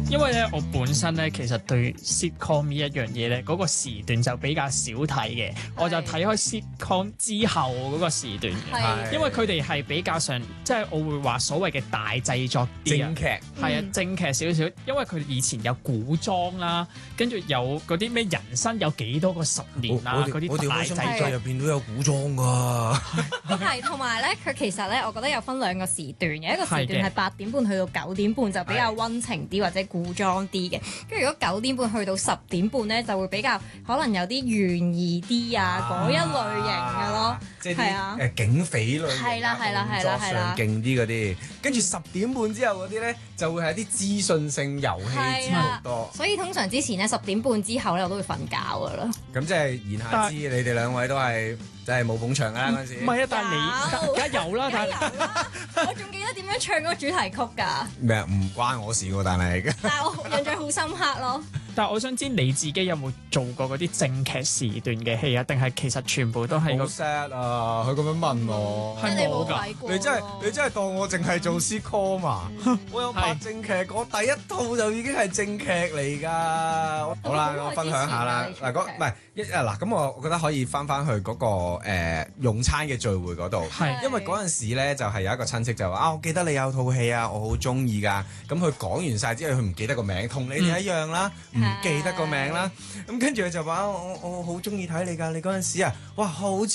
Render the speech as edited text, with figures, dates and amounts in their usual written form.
因為咧，我本身咧其實對 sitcom 呢一樣嘢咧，嗰個時段就比較少睇嘅，我就睇開 sitcom 之後嗰個時段嘅， 係因為佢哋係比較上，即係我會話所謂嘅大製作啲啊正劇係啊，正劇少少，因為佢以前有古裝啦，跟住有嗰啲咩人生有幾多個十年啊，嗰我哋啲大開心製作劇入邊都有古裝㗎。 係，同埋咧，佢其實咧，我覺得有分兩個時段嘅，一個時係嘅段係8點半去到9點半就比較溫情啲或者古裝啲嘅，跟住如果9點半去到10點半咧，就會比較可能有啲懸疑啲啊嗰一類型嘅咯， 即係係啊啲警匪類型啊， 係啦係啦係啦動作上勁啲嗰啲，跟住10點半之後嗰啲咧就會係一啲資訊性遊戲節目多。 所以通常之前咧10點半之後咧，我都會瞓覺噶啦。 咁即係言下之意，你哋兩位都係真係冇捧場㗎啦嗰陣時。 唔係啊，但係你梗係有啦，但係有啦，我仲記得點樣唱嗰個主題曲㗎， 咩啊？唔關我事喎，但係但係我印象好深刻咯。 但係我想知你自己有冇做過嗰啲正劇時段嘅戲啊？定係其實全部都係好個 sad 啊！佢咁樣問我， 係即係你冇冇㗎睇過， 你真係當我淨係做 sitcom 啊？我有拍正劇，我第一套就已經係正劇嚟㗎。好啦，我分享下啦。嗱，唔係嗱，咁我覺得可以翻去嗰個用餐嘅聚會嗰度。 係因為嗰陣時咧，就係有一個親戚就話啊，我記得你有套戲啊，我好中意㗎。咁佢講完晒之後，佢唔記得個名，同你哋一樣啦，唔記得個名啦。咁跟住佢就話我好中意睇你㗎，你嗰陣時啊，哇好似